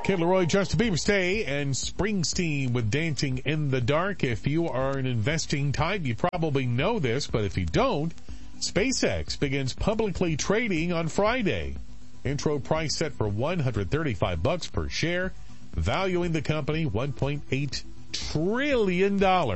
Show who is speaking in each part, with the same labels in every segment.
Speaker 1: Kid Laroi, Justin Bieber, Stay, and Springsteen with Dancing in the Dark. If you are an investing type, you probably know this, but if you don't, SpaceX begins publicly trading on Friday. Intro price set for $135 per share, valuing the company $1.8 trillion.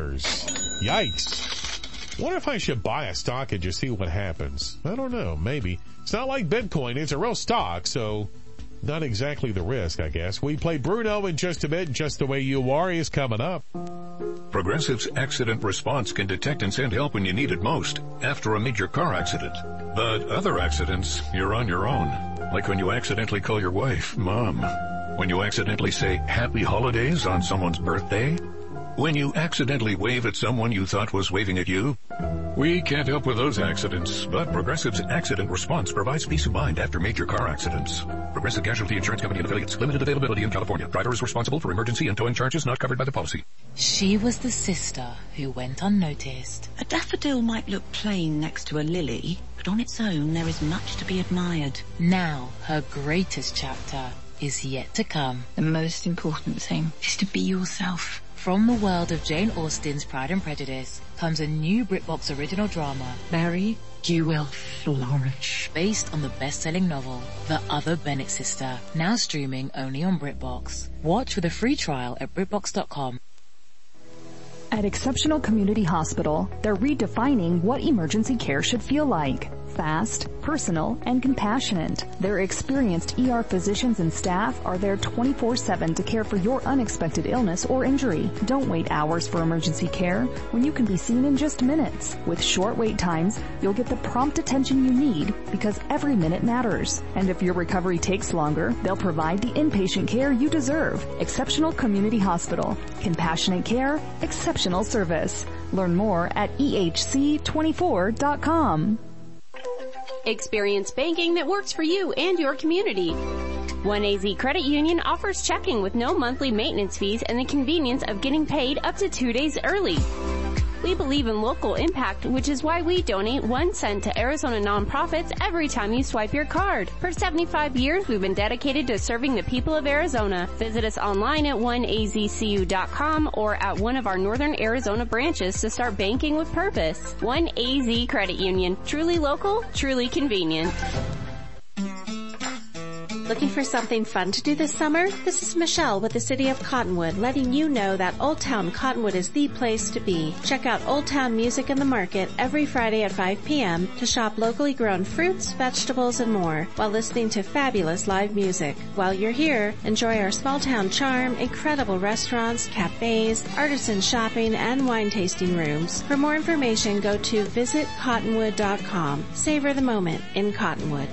Speaker 1: Yikes. Wonder if I should buy a stock and just see what happens. I don't know, maybe. It's not like Bitcoin. It's a real stock, so not exactly the risk, I guess. We play Bruno in just a bit. Just the Way You Are is coming up.
Speaker 2: Progressive's accident response can detect and send help when you need it most, after a major car accident. But other accidents, you're on your own. Like when you accidentally call your wife Mom. When you accidentally say Happy Holidays on someone's birthday. When you accidentally wave at someone you thought was waving at you. We can't help with those accidents, but Progressive's accident response provides peace of mind after major car accidents. Progressive Casualty Insurance Company and affiliates. Limited availability in California. Driver is responsible for emergency and towing charges not covered by the policy.
Speaker 3: She was the sister who went unnoticed.
Speaker 4: A daffodil might look plain next to a lily, but on its own there is much to be admired.
Speaker 3: Now her greatest chapter is yet to come.
Speaker 4: The most important thing is to be yourself.
Speaker 3: From the world of Jane Austen's Pride and Prejudice comes a new BritBox original drama,
Speaker 4: Mary, you will flourish.
Speaker 3: Based on the best-selling novel, The Other Bennet Sister, now streaming only on BritBox. Watch with a free trial at BritBox.com.
Speaker 5: At Exceptional Community Hospital, they're redefining what emergency care should feel like. Fast, personal, and compassionate. Their experienced ER physicians and staff are there 24/7 to care for your unexpected illness or injury. Don't wait hours for emergency care when you can be seen in just minutes. With short wait times, you'll get the prompt attention you need because every minute matters. And if your recovery takes longer, they'll provide the inpatient care you deserve. Exceptional Community Hospital. Compassionate care, exceptional service. Learn more at ehc24.com.
Speaker 6: Experience banking that works for you and your community. 1AZ Credit Union offers checking with no monthly maintenance fees and the convenience of getting paid up to 2 days early. We believe in local impact, which is why we donate 1 cent to Arizona nonprofits every time you swipe your card. For 75 years, we've been dedicated to serving the people of Arizona. Visit us online at 1azcu.com or at one of our Northern Arizona branches to start banking with purpose. 1AZ Credit Union. Truly local, truly convenient.
Speaker 7: Looking for something fun to do this summer? This is Michelle with the City of Cottonwood, letting you know that Old Town Cottonwood is the place to be. Check out Old Town Music in the Market every Friday at 5 p.m. to shop locally grown fruits, vegetables, and more while listening to fabulous live music. While you're here, enjoy our small town charm, incredible restaurants, cafes, artisan shopping, and wine tasting rooms. For more information, go to visitcottonwood.com. Savor the moment in Cottonwood.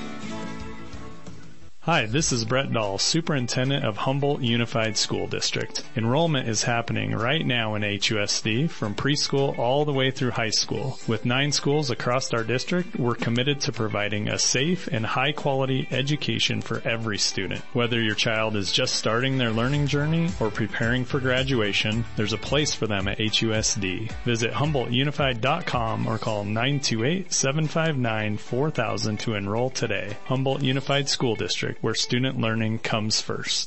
Speaker 8: Hi, this is Brett Dahl, Superintendent of Humboldt Unified School District. Enrollment is happening right now in HUSD from preschool all the way through high school. With 9 schools across our district, we're committed to providing a safe and high-quality education for every student. Whether your child is just starting their learning journey or preparing for graduation, there's a place for them at HUSD. Visit HumboldtUnified.com or call 928-759-4000 to enroll today. Humboldt Unified School District, where student learning comes first.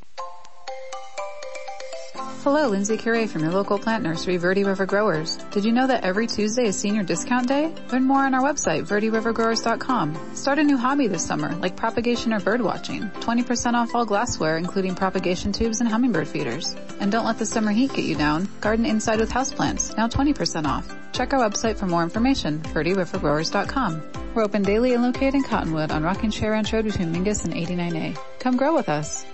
Speaker 9: Hello, Lindsay Curie from your local plant nursery, Verde River Growers. Did you know that every Tuesday is Senior Discount Day? Learn more on our website, verderivergrowers.com. Start a new hobby this summer, like propagation or bird watching. 20% off all glassware, including propagation tubes and hummingbird feeders. And don't let the summer heat get you down. Garden inside with houseplants, now 20% off. Check our website for more information, verderivergrowers.com. We're open daily and located in Cottonwood on Rocking Chair Ranch Road between Mingus and 89A. Come grow with us.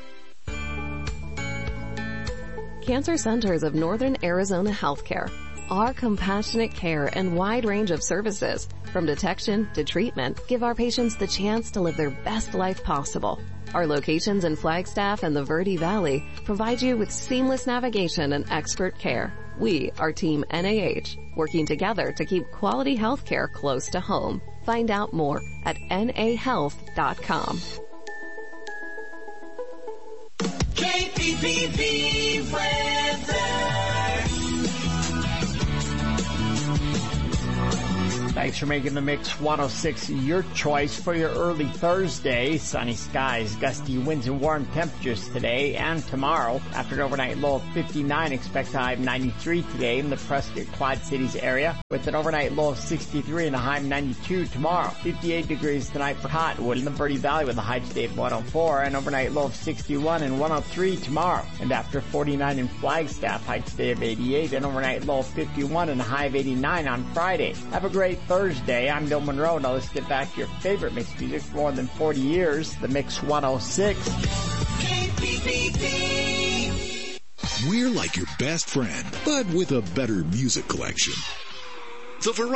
Speaker 10: Cancer Centers of Northern Arizona Healthcare. Our compassionate care and wide range of services, from detection to treatment, give our patients the chance to live their best life possible. Our locations in Flagstaff and the Verde Valley provide you with seamless navigation and expert care. We are Team NAH, working together to keep quality health care close to home. Find out more at nahealth.com.
Speaker 11: KPPV weather. Thanks for making the Mix 106 your choice for your early Thursday. Sunny skies, gusty winds, and warm temperatures today and tomorrow. After an overnight low of 59, expect a high of 93 today in the Prescott Quad Cities area, with an overnight low of 63 and a high of 92 tomorrow. 58 degrees tonight for Cottonwood in the Verde Valley with a high today of 104, and overnight low of 61 and 103 tomorrow. And after 49 in Flagstaff, high today of 88, and overnight low of 51 and a high of 89 on Friday. Have a great Thursday. I'm Bill Monroe. Now let's get back to your favorite mixed music for more than 40 years, the Mix 106.
Speaker 12: KPPP. We're like your best friend, but with a better music collection. The